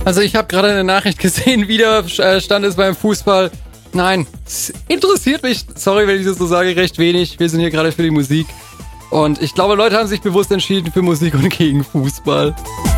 Also ich habe gerade eine Nachricht gesehen, wieder Stand ist beim Fußball. Nein, es interessiert mich, sorry, wenn ich das so sage, recht wenig. Wir sind hier gerade für die Musik. Und ich glaube, Leute haben sich bewusst entschieden für Musik und gegen Fußball.